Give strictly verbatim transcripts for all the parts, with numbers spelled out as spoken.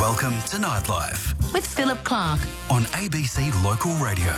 Welcome to Nightlife with Philip Clark on A B C Local Radio.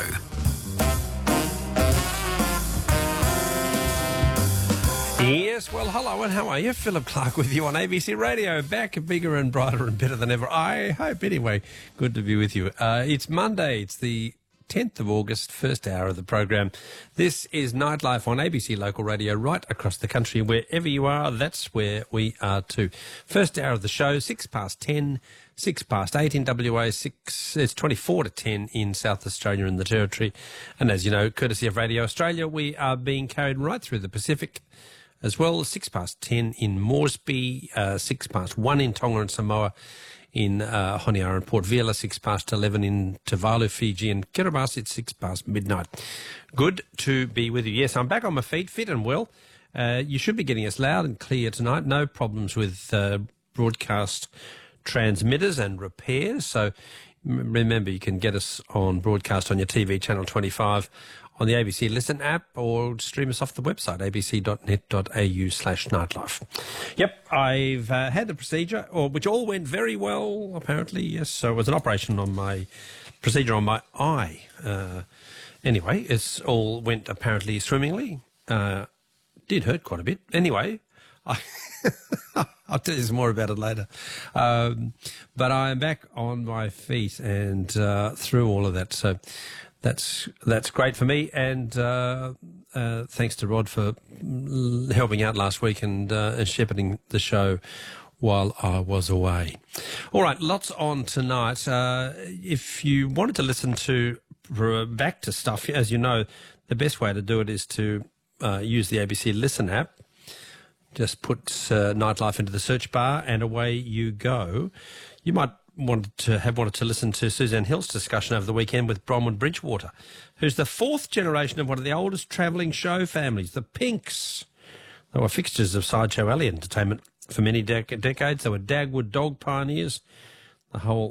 Yes, well, hello and how are you? Philip Clark with you on A B C Radio, back bigger and brighter and better than ever. I hope, anyway. Good to be with you. Uh, it's Monday. It's the tenth of August, first hour of the program. This is Nightlife on A B C Local Radio right across the country. Wherever you are, that's where we are too. First hour of the show, six past ten, six past eight in W A, six, it's twenty-four to ten in South Australia and the Territory. And as you know, courtesy of Radio Australia, we are being carried right through the Pacific as well. Six past ten in Moresby, uh, six past one in Tonga and Samoa, in uh, Honiara and Port Vila, six past eleven in Tuvalu, Fiji, and Kiribati at six past midnight. Good to be with you. Yes, I'm back on my feet, fit and well. Uh, you should be getting us loud and clear tonight. No problems with uh, broadcast transmitters and repairs. So m- remember, you can get us on broadcast on your T V, Channel twenty-five, on the A B C Listen app, or stream us off the website, abc.net.au slash nightlife. Yep, I've uh, had the procedure, or which all went very well, apparently, yes. So it was an operation on my, procedure on my eye. Uh, anyway, it's all went apparently swimmingly. Uh, did hurt quite a bit. Anyway, I... I'll tell you some more about it later. Um, but I'm back on my feet and uh, through all of that. So that's that's great for me. And uh, uh, thanks to Rod for helping out last week and, uh, and shepherding the show while I was away. All right, lots on tonight. Uh, if you wanted to listen to back to stuff, as you know, the best way to do it is to uh, use the A B C Listen app. Just put uh, Nightlife into the search bar and away you go. You might want to have wanted to listen to Suzanne Hill's discussion over the weekend with Bronwyn Bridgewater, who's the fourth generation of one of the oldest travelling show families, the Pinks. They were fixtures of Sideshow Alley entertainment for many dec- decades. They were Dagwood dog pioneers. The whole